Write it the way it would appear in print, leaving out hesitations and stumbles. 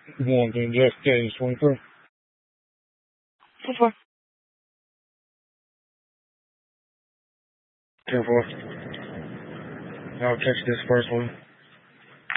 One thing, just James 23. 4-4. 10-4. I'll catch this first one.